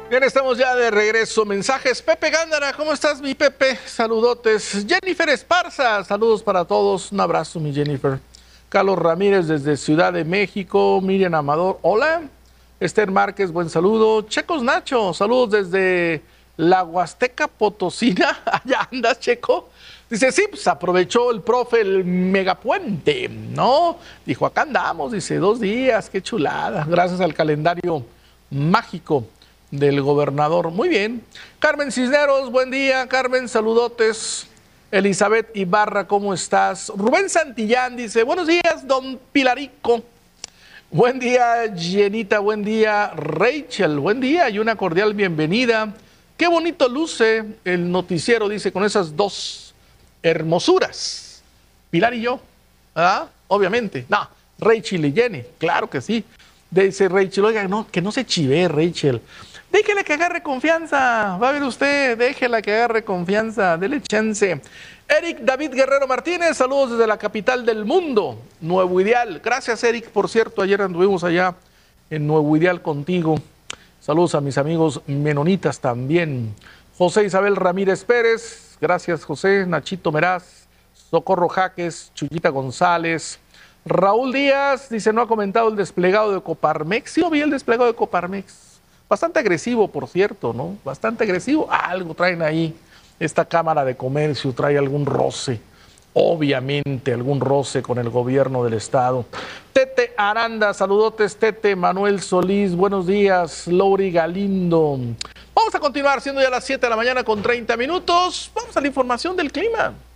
Bien, estamos ya de regreso. Mensajes. Pepe Gándara, ¿cómo estás, mi Pepe? Saludotes. Jennifer Esparza, saludos para todos. Un abrazo, mi Jennifer. Carlos Ramírez desde Ciudad de México. Miriam Amador, hola. Esther Márquez, buen saludo. Checos Nacho, saludos desde la Huasteca Potosina. Allá andas, Checo. Dice, sí, pues aprovechó el profe el megapuente, ¿no? Dijo, acá andamos, dice, 2 días, qué chulada. Gracias al calendario mágico del gobernador. Muy bien. Carmen Cisneros, buen día, Carmen, saludotes. Elizabeth Ibarra, ¿cómo estás? Rubén Santillán dice, buenos días, don Pilarico. Buen día, Jenita, buen día, Rachel, buen día y una cordial bienvenida. Qué bonito luce el noticiero, dice, con esas 2 hermosuras. Pilar y yo, ¿verdad? Obviamente. No, Rachel y Jenny, claro que sí. Dice Rachel, oiga, no, que no se chive, Rachel. Déjele que agarre confianza, va a ver usted, déjela que agarre confianza, dele chance. Eric David Guerrero Martínez, saludos desde la capital del mundo, Nuevo Ideal. Gracias, Eric, por cierto, ayer anduvimos allá en Nuevo Ideal contigo. Saludos a mis amigos menonitas también. José Isabel Ramírez Pérez, gracias José. Nachito Meraz, Socorro Jaques, Chuyita González. Raúl Díaz dice, no ha comentado el desplegado de Coparmex. Sí, vi el desplegado de Coparmex. Bastante agresivo, por cierto, ¿no? Bastante agresivo. Algo traen ahí. Esta Cámara de Comercio trae algún roce. Obviamente, algún roce con el gobierno del estado. Tete Aranda, saludotes, Tete. Manuel Solís, buenos días. Lori Galindo. Vamos a continuar, siendo ya las 7 de la mañana con 30 minutos. Vamos a la información del clima.